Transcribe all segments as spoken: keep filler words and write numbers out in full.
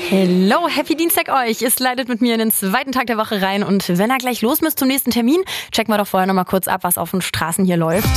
Hello, happy Dienstag euch. Ihr slidet mit mir in den zweiten Tag der Woche rein und wenn ihr gleich los müsst zum nächsten Termin, checken wir doch vorher noch mal kurz ab, was auf den Straßen hier läuft.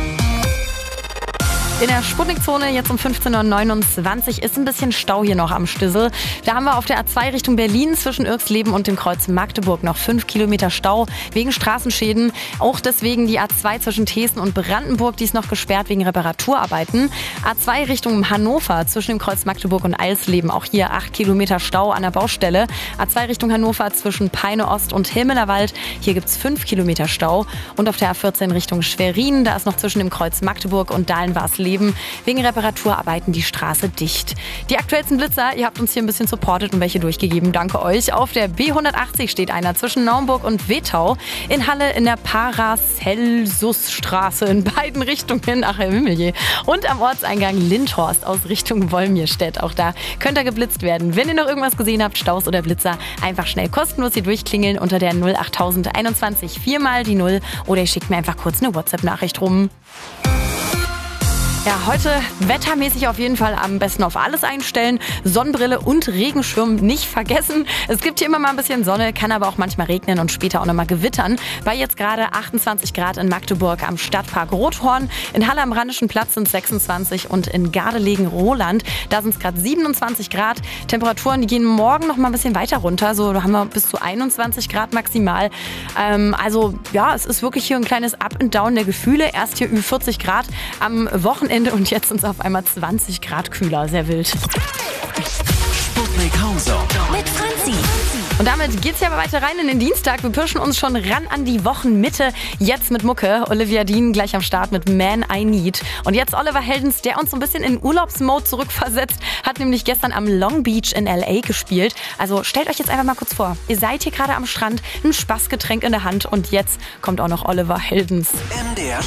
In der Sputnik-Zone jetzt um fünfzehn Uhr neunundzwanzig ist ein bisschen Stau hier noch am Stissel. Da haben wir auf der A zwei Richtung Berlin zwischen Irxleben und dem Kreuz Magdeburg noch fünf Kilometer Stau wegen Straßenschäden. Auch deswegen die A zwei zwischen Thesen und Brandenburg, die ist noch gesperrt wegen Reparaturarbeiten. A zwei Richtung Hannover zwischen dem Kreuz Magdeburg und Eisleben, auch hier acht Kilometer Stau an der Baustelle. A zwei Richtung Hannover zwischen Peine Ost und Himmelerwald, hier gibt's fünf Kilometer Stau. Und auf der A vierzehn Richtung Schwerin, da ist noch zwischen dem Kreuz Magdeburg und Dahlen-Warsleben wegen Reparaturarbeiten die Straße dicht. Die aktuellsten Blitzer, ihr habt uns hier ein bisschen supportet und welche durchgegeben, danke euch. Auf der B hundertachtzig steht einer zwischen Naumburg und Wetau. In Halle in der Paracelsusstraße in beiden Richtungen, ach Herr Himmel. Und am Ortseingang Lindhorst aus Richtung Wolmirstedt. Auch da könnt ihr geblitzt werden. Wenn ihr noch irgendwas gesehen habt, Staus oder Blitzer, einfach schnell kostenlos hier durchklingeln unter der null achttausend einundzwanzig viermal die null oder ihr schickt mir einfach kurz eine WhatsApp-Nachricht rum. Ja, heute wettermäßig auf jeden Fall am besten auf alles einstellen. Sonnenbrille und Regenschirm nicht vergessen. Es gibt hier immer mal ein bisschen Sonne, kann aber auch manchmal regnen und später auch nochmal gewittern. Bei jetzt gerade achtundzwanzig Grad in Magdeburg am Stadtpark Rothorn. In Halle am Rheinischen Platz sind es sechsundzwanzig und in Gardelegen-Roland, da sind es gerade siebenundzwanzig Grad. Temperaturen, die gehen morgen noch mal ein bisschen weiter runter. So, da haben wir bis zu einundzwanzig Grad maximal. Ähm, also ja, es ist wirklich hier ein kleines Up and Down der Gefühle. Erst hier über vierzig Grad am Wochenende. Und jetzt sind es auf einmal zwanzig Grad kühler. Sehr wild. Sputnik Homezone mit Franzi. Und damit geht's ja weiter rein in den Dienstag. Wir pirschen uns schon ran an die Wochenmitte. Jetzt mit Mucke. Olivia Dean gleich am Start mit Man I Need. Und jetzt Oliver Heldens, der uns so ein bisschen in Urlaubsmode zurückversetzt, hat nämlich gestern am Long Beach in L A gespielt. Also stellt euch jetzt einfach mal kurz vor. Ihr seid hier gerade am Strand, ein Spaßgetränk in der Hand und jetzt kommt auch noch Oliver Heldens. M D R